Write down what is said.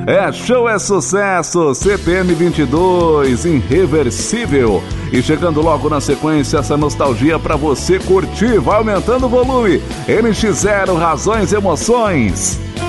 É show, é sucesso, CPM 22, irreversível. E chegando logo na sequência, essa nostalgia pra você curtir, vai aumentando o volume. NX0, Razões e Emoções.